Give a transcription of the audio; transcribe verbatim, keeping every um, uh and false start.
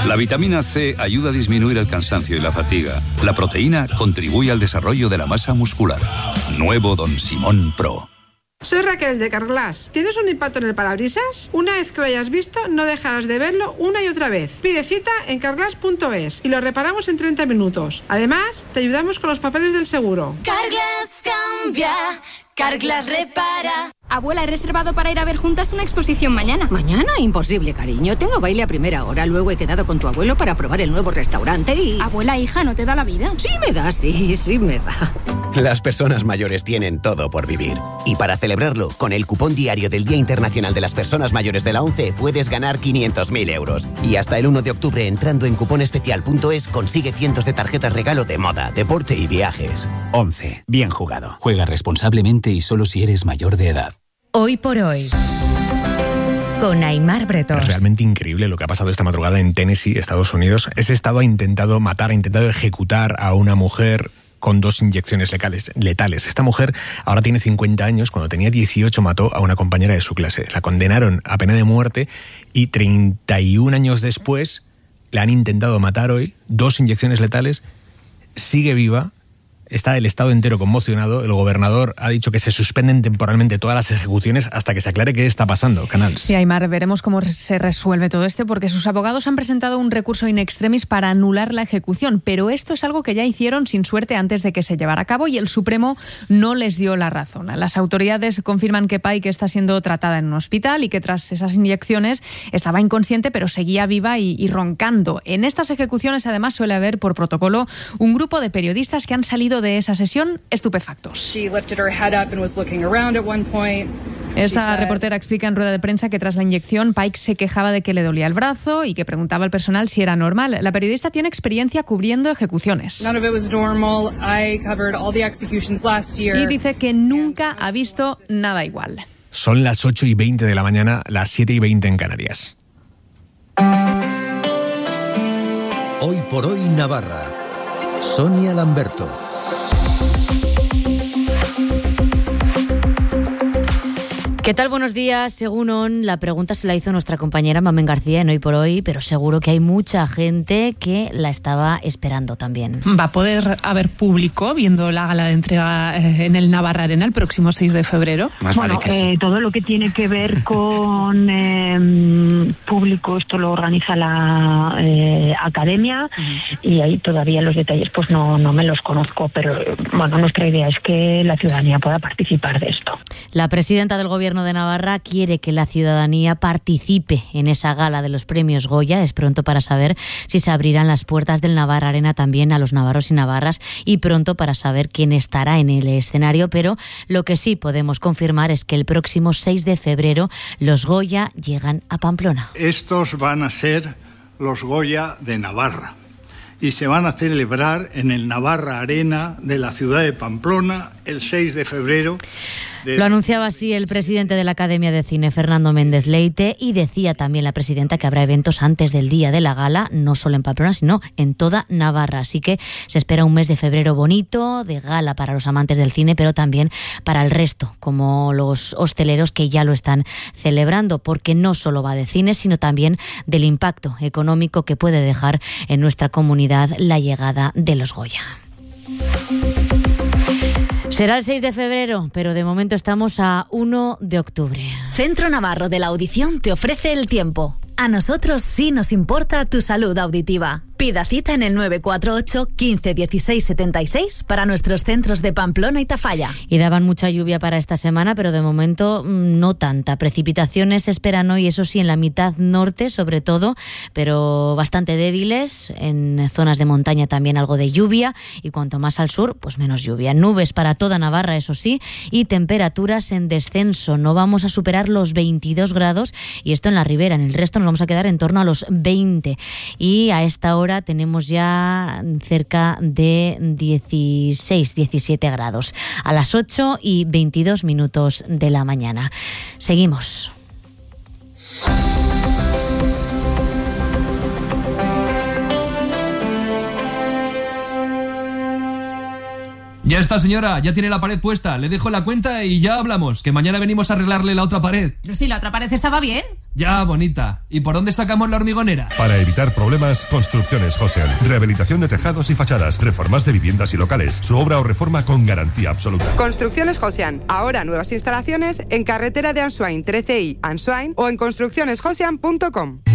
La vitamina C ayuda a disminuir el cansancio y la fatiga. La proteína contribuye al desarrollo de la masa muscular. Nuevo Don Simón Pro. Soy Raquel de Carglass. ¿Tienes un impacto en el parabrisas? Una vez que lo hayas visto, no dejarás de verlo una y otra vez. Pide cita en carglass punto es y lo reparamos en treinta minutos. Además, te ayudamos con los papeles del seguro. Carglass cambia, Carglass repara. Abuela, he reservado para ir a ver juntas una exposición mañana. ¿Mañana? Imposible, cariño. Tengo baile a primera hora. Luego he quedado con tu abuelo para probar el nuevo restaurante y... Abuela, hija, ¿no te da la vida? Sí me da, sí, sí me da. Las personas mayores tienen todo por vivir. Y para celebrarlo, con el cupón diario del Día Internacional de las Personas Mayores de la ONCE puedes ganar quinientos mil euros. Y hasta el uno de octubre, entrando en cuponespecial punto es, consigue cientos de tarjetas regalo de moda, deporte y viajes. ONCE. Bien jugado. Juega responsablemente y solo si eres mayor de edad. Hoy por hoy, con Aimar Bretós. Es realmente increíble lo que ha pasado esta madrugada en Tennessee, Estados Unidos. Ese estado ha intentado matar, ha intentado ejecutar a una mujer con dos inyecciones letales, letales. Esta mujer ahora tiene cincuenta años. Cuando tenía dieciocho mató a una compañera de su clase. La condenaron a pena de muerte y treinta y un años después la han intentado matar hoy. Dos inyecciones letales. Sigue viva. Está el estado entero conmocionado. El gobernador ha dicho que se suspenden temporalmente todas las ejecuciones hasta que se aclare qué está pasando. Canal. Sí, Aimar, veremos cómo se resuelve todo esto, porque sus abogados han presentado un recurso in extremis para anular la ejecución, pero esto es algo que ya hicieron sin suerte antes de que se llevara a cabo y el Supremo no les dio la razón. Las autoridades confirman que Pike está siendo tratada en un hospital y que tras esas inyecciones estaba inconsciente, pero seguía viva y, y roncando. En estas ejecuciones, además, suele haber por protocolo un grupo de periodistas que han salido de esa sesión estupefactos. Esta reportera explica en rueda de prensa que tras la inyección Pike se quejaba de que le dolía el brazo y que preguntaba al personal si era normal. La periodista tiene experiencia cubriendo ejecuciones. Y dice que nunca ha visto nada igual. Son las ocho y veinte de la mañana, las siete y veinte en Canarias. Hoy por hoy Navarra. Sonia Lamberto. ¿Qué tal? Buenos días. Según O N, la pregunta se la hizo nuestra compañera Mamen García en Hoy por Hoy, pero seguro que hay mucha gente que la estaba esperando también. ¿Va a poder haber público viendo la gala de entrega eh, en el Navarra Arena el próximo seis de febrero? Más bueno, vale que sí. eh, todo lo que tiene que ver con eh, público, esto lo organiza la eh, academia uh-huh. y ahí todavía los detalles pues no, no me los conozco, pero bueno, nuestra idea es que la ciudadanía pueda participar de esto. La presidenta del Gobierno de Navarra quiere que la ciudadanía participe en esa gala de los premios Goya. Es pronto para saber si se abrirán las puertas del Navarra Arena también a los navarros y navarras y pronto para saber quién estará en el escenario, pero lo que sí podemos confirmar es que el próximo seis de febrero los Goya llegan a Pamplona. Estos van a ser los Goya de Navarra y se van a celebrar en el Navarra Arena de la ciudad de Pamplona el seis de febrero. Lo anunciaba así el presidente de la Academia de Cine, Fernando Méndez Leite, y decía también la presidenta que habrá eventos antes del día de la gala, no solo en Pamplona, sino en toda Navarra. Así que se espera un mes de febrero bonito, de gala para los amantes del cine, pero también para el resto, como los hosteleros que ya lo están celebrando, porque no solo va de cine, sino también del impacto económico que puede dejar en nuestra comunidad la llegada de los Goya. Será el seis de febrero, pero de momento estamos a uno de octubre. Centro Navarro de la Audición te ofrece el tiempo. A nosotros sí nos importa tu salud auditiva. Pida cita en el nueve cuatro ocho, quince, dieciséis, setenta y seis para nuestros centros de Pamplona y Tafalla. Y daban mucha lluvia para esta semana, pero de momento no tanta. Precipitaciones se esperan hoy, eso sí, en la mitad norte sobre todo, pero bastante débiles. En zonas de montaña también algo de lluvia y cuanto más al sur, pues menos lluvia. Nubes para toda Navarra, eso sí, y temperaturas en descenso. No vamos a superar los veintidós grados y esto en la ribera. En el resto nos vamos a quedar en torno a los veinte. Y a esta hora tenemos ya cerca de dieciséis, diecisiete grados. A las ocho y veintidós minutos de la mañana. Seguimos. Ya está, señora, ya tiene la pared puesta. Le dejo la cuenta y ya hablamos, que mañana venimos a arreglarle la otra pared. Pero si la otra pared estaba bien. Ya, bonita. ¿Y por dónde sacamos la hormigonera? Para evitar problemas, Construcciones Josian. Rehabilitación de tejados y fachadas, reformas de viviendas y locales. Su obra o reforma con garantía absoluta. Construcciones Josian. Ahora nuevas instalaciones en carretera de Ansoain trece i, Ansoain, o en construcciones josian punto com.